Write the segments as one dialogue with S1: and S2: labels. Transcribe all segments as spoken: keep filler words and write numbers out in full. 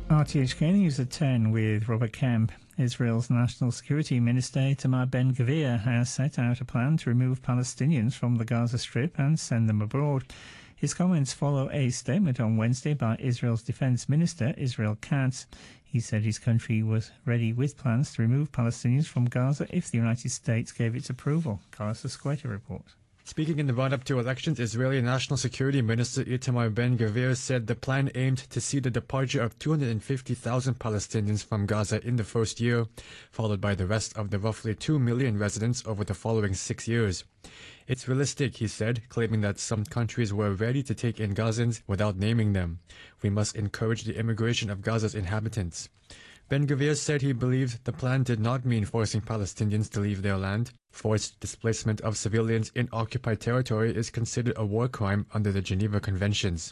S1: R T H K News at ten with Robert Kemp. Israel's National Security Minister Itamar Ben-Gvir has set out a plan to remove Palestinians from the Gaza Strip and send them abroad. His comments follow a statement on Wednesday by Israel's Defense Minister Israel Katz. He said his country was ready with plans to remove Palestinians from Gaza if the United States gave its approval. Carlos Escueta reports.
S2: Speaking in the run-up to elections, Israeli National Security Minister Itamar Ben-Gvir said the plan aimed to see the departure of two hundred fifty thousand Palestinians from Gaza in the first year, followed by the rest of the roughly two million residents over the following six years. It's realistic, he said, claiming that some countries were ready to take in Gazans without naming them. We must encourage the immigration of Gaza's inhabitants. Ben-Gvir said he believed the plan did not mean forcing Palestinians to leave their land. Forced displacement of civilians in occupied territory is considered a war crime under the Geneva Conventions.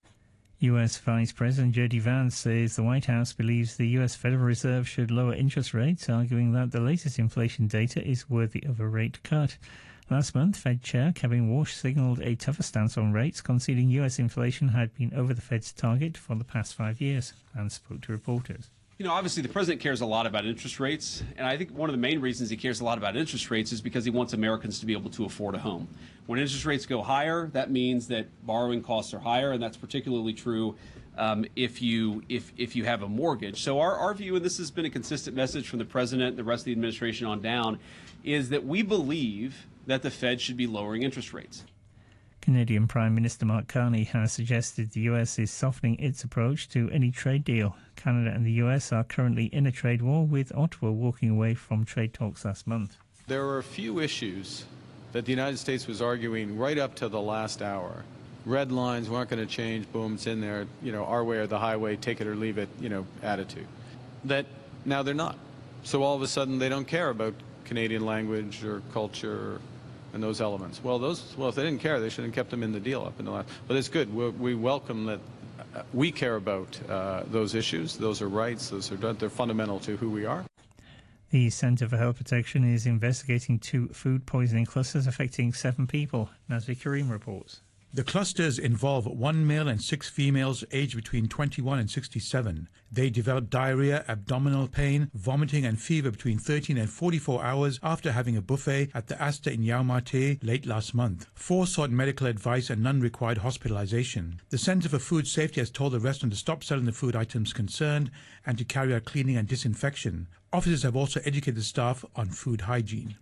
S1: U S Vice President J D Vance says the White House believes the U S Federal Reserve should lower interest rates, arguing that the latest inflation data is worthy of a rate cut. Last month, Fed Chair Kevin Warsh signalled a tougher stance on rates, conceding U S inflation had been over the Fed's target for the past five years, and spoke to reporters.
S3: You know, obviously the president cares a lot about interest rates, and I think one of the main reasons he cares a lot about interest rates is because he wants Americans to be able to afford a home. When interest rates go higher, that means that borrowing costs are higher, and that's particularly true um, if you if if you have a mortgage. So our, our view, and this has been a consistent message from the president and the rest of the administration on down, is that we believe that the Fed should be lowering interest rates.
S1: Canadian Prime Minister Mark Carney has suggested the U S is softening its approach to any trade deal. Canada and the U S are currently in a trade war, with Ottawa walking away from trade talks last month.
S4: There are a few issues that the United States was arguing right up to the last hour. Red lines weren't going to change, boom, it's in there, you know, our way or the highway, take it or leave it, you know, attitude. That now they're not. So all of a sudden they don't care about Canadian language or culture and those elements. Well, those well, if they didn't care, they should have kept them in the deal up in the last. But it's good. We're, we welcome that. Uh, we care about uh, those issues. Those are rights. Those are they're fundamental to who we are.
S1: The Centre for Health Protection is investigating two food poisoning clusters affecting seven people. Nazri Karim reports.
S5: The clusters involve one male and six females aged between twenty-one and sixty-seven. They developed diarrhea, abdominal pain, vomiting and fever between thirteen and forty-four hours after having a buffet at the Asta in Yau Ma Tei late last month. Four sought medical advice and none required hospitalization. The Centre for Food Safety has told the restaurant to stop selling the food items concerned and to carry out cleaning and disinfection. Officers have also educated the staff on food hygiene.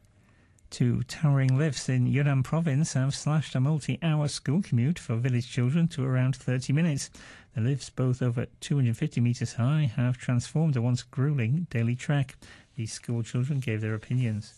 S1: Two towering lifts in Yunnan province have slashed a multi-hour school commute for village children to around thirty minutes. The lifts, both over two hundred fifty metres high, have transformed a once gruelling daily trek. The school children gave their opinions.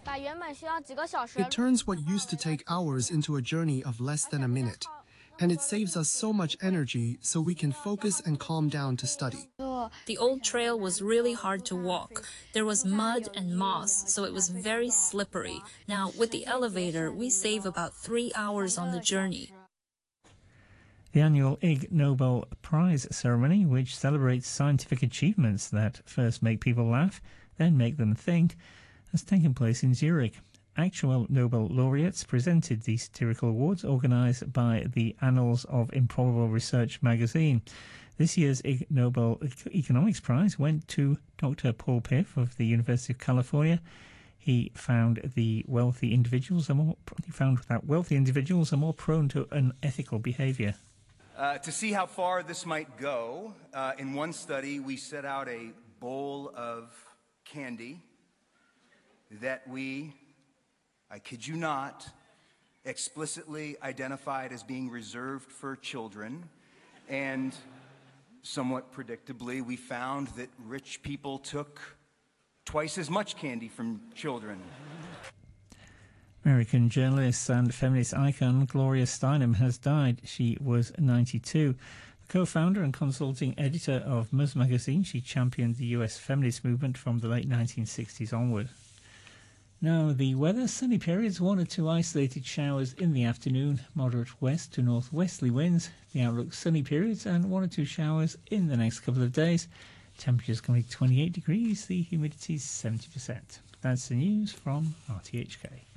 S6: It turns what used to take hours into a journey of less than a minute. And it saves us so much energy so we can focus and calm down to study.
S7: The old trail was really hard to walk. There was mud and moss, so it was very slippery. Now, with the elevator, we save about three hours on the journey.
S1: The annual Ig Nobel Prize ceremony, which celebrates scientific achievements that first make people laugh, then make them think, has taken place in Zurich. Actual Nobel laureates presented the satirical awards organised by the Annals of Improbable Research magazine. This year's Ig Nobel Economics Prize went to Doctor Paul Piff of the University of California. He found the wealthy individuals are more he found that wealthy individuals are more prone to unethical behaviour.
S8: Uh, to see how far this might go, uh, in one study we set out a bowl of candy that we, I kid you not, explicitly identified as being reserved for children, and somewhat predictably we found that rich people took twice as much candy from children.
S1: American journalist and feminist icon Gloria Steinem has died. She was ninety-two. The co-founder and consulting editor of Ms magazine, she championed the U S feminist movement from the late nineteen sixties onward. Now the weather, sunny periods, one or two isolated showers in the afternoon, moderate west to northwesterly winds. The outlook, sunny periods and one or two showers in the next couple of days. Temperatures can be twenty-eight degrees, the humidity is seventy percent. That's the news from R T H K.